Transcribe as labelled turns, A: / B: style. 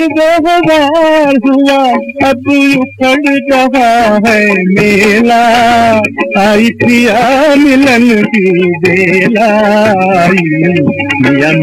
A: दो बार हुआ अब उखड़ रहा है मेला, आई प्रिया मिलन की बेला, आई प्रिया